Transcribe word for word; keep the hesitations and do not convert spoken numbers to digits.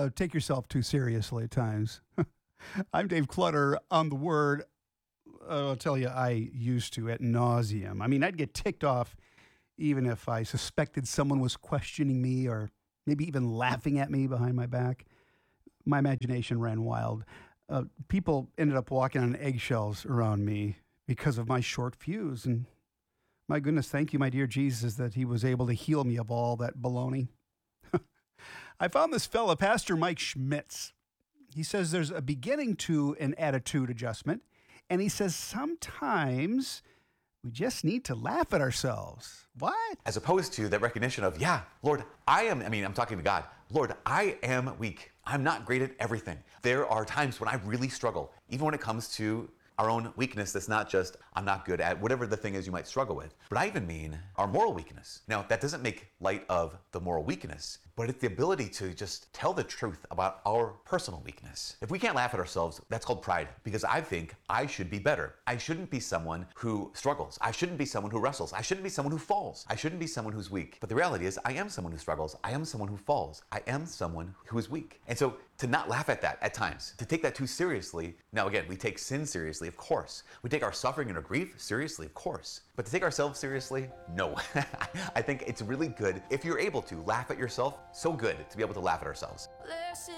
uh, take yourself too seriously at times. I'm Dave Clutter on the Word. Uh, I'll tell you, I used to at nauseum. I mean, I'd get ticked off even if I suspected someone was questioning me or maybe even laughing at me behind my back. My imagination ran wild. Uh, people ended up walking on eggshells around me because of my short fuse. And my goodness, thank you, my dear Jesus, that he was able to heal me of all that baloney. I found this fella, Pastor Mike Schmitz. He says there's a beginning to an attitude adjustment. And he says sometimes we just need to laugh at ourselves. What? As opposed to that recognition of, yeah, Lord, I am, I mean, I'm talking to God. Lord, I am weak. I'm not great at everything. There are times when I really struggle, even when it comes to our own weakness that's not just, I'm not good at whatever the thing is you might struggle with, but I even mean our moral weakness. Now, that doesn't make light of the moral weakness, but it's the ability to just tell the truth about our personal weakness. If we can't laugh at ourselves, that's called pride, because I think I should be better. I shouldn't be someone who struggles. I shouldn't be someone who wrestles. I shouldn't be someone who falls. I shouldn't be someone who's weak. But the reality is, I am someone who struggles. I am someone who falls. I am someone who is weak. And so to not laugh at that at times, to take that too seriously. Now again, we take sin seriously, of course. We take our suffering and our grief seriously, of course. But to take ourselves seriously, no. I think it's really good if you're able to laugh at yourself. So good to be able to laugh at ourselves.